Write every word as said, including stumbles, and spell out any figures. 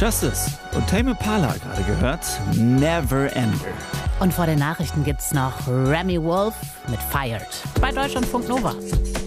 Justice und Tame Impala gerade gehört, Never Ender. Und vor den Nachrichten gibt's noch Remy Wolf mit Fired bei Deutschlandfunk Nova.